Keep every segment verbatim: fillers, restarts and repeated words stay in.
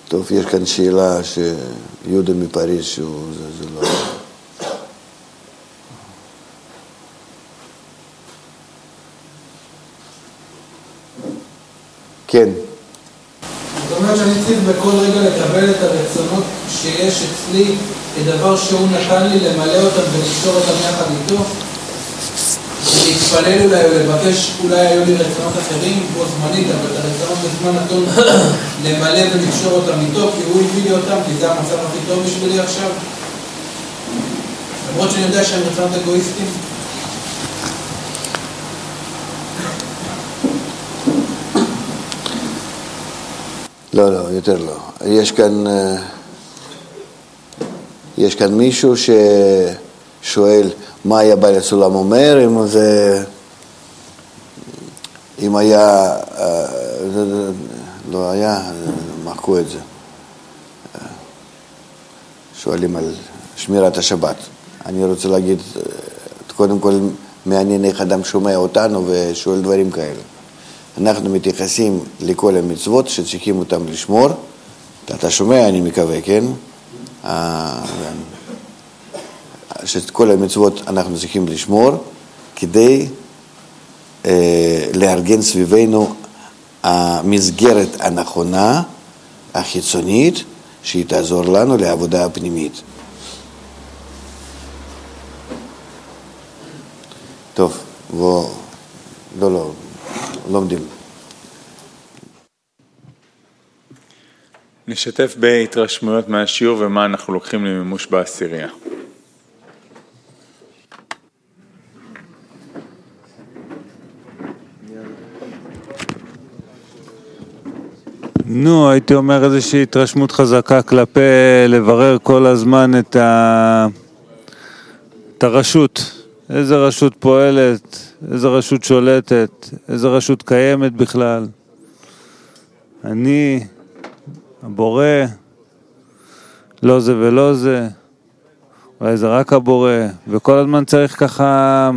טוב, יש כאן שאלה שיהודה מפריז שהוא, זה, זה לא... כן. זאת אומרת שאני צריך בכל רגע לקבל את הרצונות שיש אצלי כדבר שהוא נתן לי, למלא אותם ולקשור אותם יחד איתו, להתפלל אולי או לבקש, אולי היו לי רצונות אחרים בו זמנית, אבל את הרצונות בזמן נתון למלא ולקשור אותם איתו, כי הוא הביא לי אותם, כי זה המצב הכי טוב בשבילי עכשיו. למרות שאני יודע שהם רצונות אגואיסטיים. לא, לא, יותר לא. יש כאן, יש כאן מישהו ששואל מה היה בעל הסולם אומר, אם זה, אם היה, לא היה, מחקו את זה. שואלים על שמירת השבת. אני רוצה להגיד, קודם כל מעניין איך אדם שומע אותנו ושואל דברים כאלה. אנחנו מתייחסים לכל המצוות שצריכים אותם לשמור. אתה שומע, אני מקווה, כן? שאת כל המצוות אנחנו צריכים לשמור כדי לארגן סביבנו המסגרת הנכונה, החיצונית, שהיא תעזור לנו לעבודה הפנימית. טוב, בוא, לא, לא. לומדים. נשתף בהתרשמויות מהשיעור ומה אנחנו לוקחים למימוש בעשירייה. נו, הייתי אומר איזושהי התרשמות חזקה כלפי לברר כל הזמן את, ה... את הרשות. איזה רשות פועלת, איזה רשות שולטת, איזה רשות קיימת בכלל. אני, הבורא, לא זה ולא זה, אולי זה רק הבורא, וכל הזמן צריך ככה,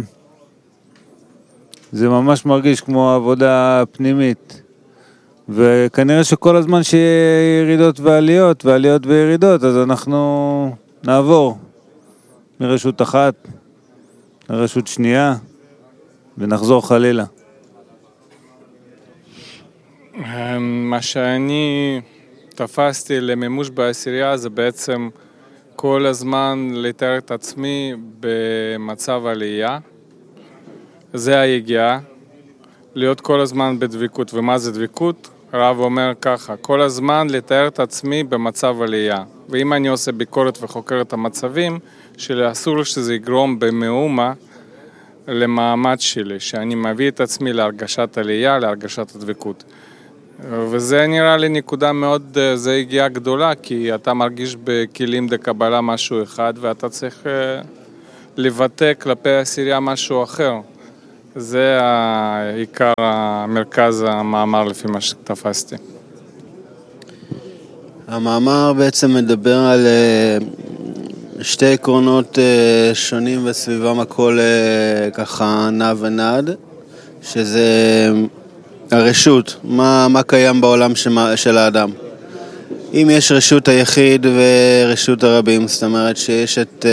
זה ממש מרגיש כמו עבודה פנימית. וכנראה שכל הזמן שיהיה ירידות ועליות, ועליות וירידות, אז אנחנו נעבור מרשות אחת לרשות שנייה, ונחזור חלילה. מה שאני תפסתי למימוש בעשירייה זה בעצם כל הזמן לתאר את עצמי במצב עלייה. זה היגיעה, להיות כל הזמן בדביקות. ומה זה דביקות? הרב אומר ככה, כל הזמן לתאר את עצמי במצב עלייה. ואם אני עושה ביקורת וחוקר את המצבים, שאסור שזה יגרום במאומה למעמד שלי, שאני מביא את עצמי להרגשת עלייה, להרגשת הדבקות. וזה נראה לי נקודה מאוד, זה הגיעה גדולה, כי אתה מרגיש בכלים דקבלה משהו אחד, ואתה צריך לבטא כלפי העשירייה משהו אחר. זה העיקר המרכז המאמר לפי מה שתפסתי. המאמר בעצם מדבר על שתי עקרונות שונים וסביבם הכל ככה נע ונד, שזה הרשות, מה, מה קיים בעולם של האדם. אם יש רשות היחיד ורשות הרבים, זאת אומרת שיש את,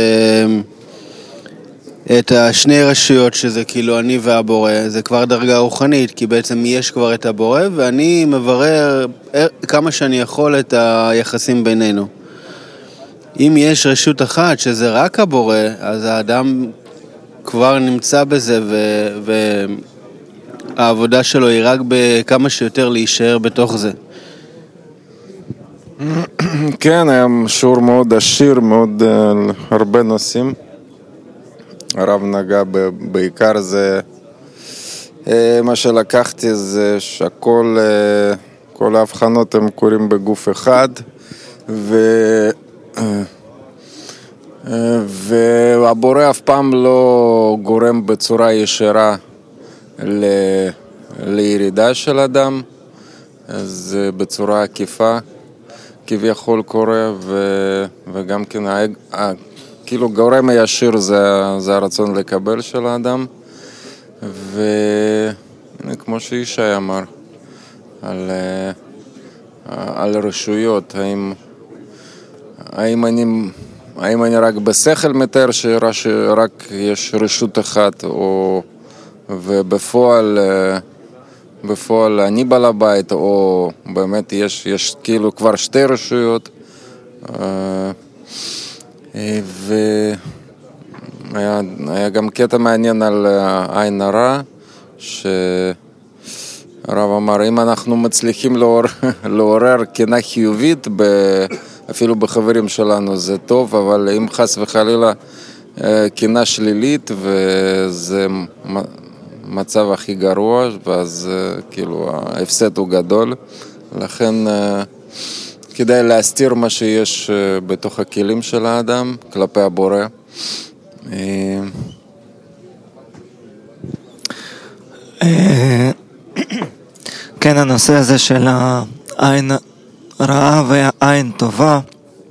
את השני רשויות שזה כאילו אני והבורא, זה כבר דרגה רוחנית, כי בעצם יש כבר את הבורא ואני מברר כמה שאני יכול את היחסים בינינו. אם יש רשות אחת שזה רק הבורא, אז האדם כבר נמצא בזה ו... והעבודה שלו היא רק בכמה שיותר להישאר בתוך זה. כן, היה שיעור מאוד עשיר, מאוד uh, הרבה נושאים. הרב נגע ב- בעיקר זה, uh, מה שלקחתי זה שהכל, uh, כל ההבחנות הם קורים בגוף אחד, ו... Uh, uh, והבורא אף פעם לא גורם בצורה ישירה ל... לירידה של אדם, אז בצורה עקיפה כביכול קורה, ו... וגם כן ה... כאילו גורם הישיר זה, זה הרצון לקבל של האדם, וכמו שישי אמר על על רשויות, האם, האם, אני, האם אני רק בשכל מתאר שרק יש רשות אחת, או ובפועל בפועל אני בעל הבית, או באמת יש, יש כאילו כבר שתי רשויות. והיה היה גם קטע מעניין על עין הרע, שהרב אמר, אם אנחנו מצליחים לעורר, לעורר קנאה חיובית, ב, אפילו בחברים שלנו זה טוב, אבל אם חס וחלילה קנאה שלילית, וזה מצב הכי גרוע, ואז כאילו ההפסד הוא גדול, לכן כדאי להסתיר מה שיש בתוך הכלים של האדם כלפי הבורא. כן, הנושא הזה של העין רעה והעין טובה,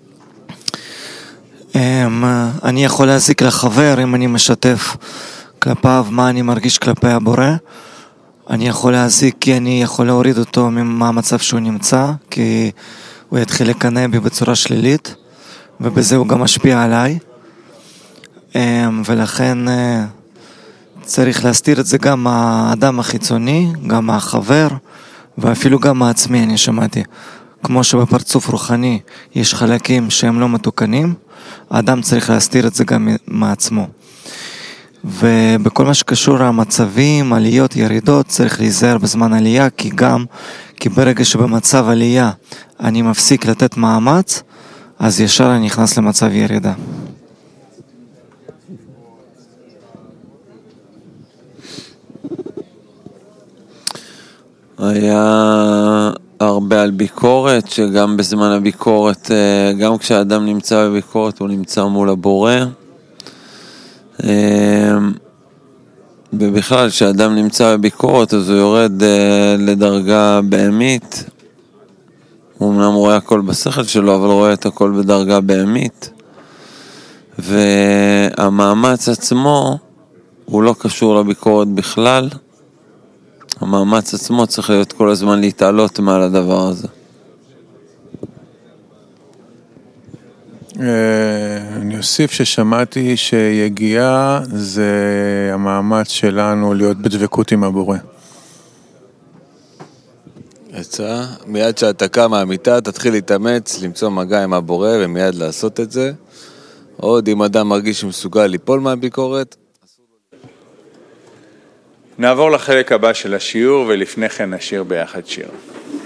אני יכול להזיק לחבר אם אני משתף כלפיו מה אני מרגיש כלפי הבורא. אני יכול להזיק כי אני יכול להוריד אותו מהמצב שהוא נמצא, כי הוא יתחיל לקנא בי בצורה שלילית, ובזה הוא גם משפיע עליי. ולכן צריך להסתיר את זה גם מהאדם החיצוני, גם מהחבר, ואפילו גם מעצמי. אני שמעתי, כמו שבפרצוף רוחני יש חלקים שהם לא מתוקנים, האדם צריך להסתיר את זה גם מעצמו. ובכל מה שקשור למצבים, עליות, ירידות, צריך להיזהר בזמן עלייה, כי גם, כי ברגע שבמצב עלייה אני מפסיק לתת מאמץ, אז ישר אני נכנס למצב ירידה. היה הרבה על ביקורת, שגם בזמן הביקורת, גם כשהאדם נמצא בביקורת, הוא נמצא מול הבורא. ובכלל, כשאדם נמצא בביקורת, אז הוא יורד לדרגה בהמית. הוא אמנם רואה הכל בשכל שלו, אבל רואה את הכל בדרגה בהמית. והמאמץ עצמו הוא לא קשור לביקורת בכלל. המאמץ עצמו צריך להיות כל הזמן להתעלות מעל הדבר הזה. אני אוסיף ששמעתי שיגיעה זה המאמץ שלנו להיות בדבקות עם הבורא. יצא, מיד שאתה קם מהמיטה, תתחיל להתאמץ, למצוא מגע עם הבורא ומיד לעשות את זה. עוד אם אדם מרגיש שמסוגל ליפול מהביקורת. נעבור לחלק הבא של השיעור, ולפני כן נשיר ביחד שיר.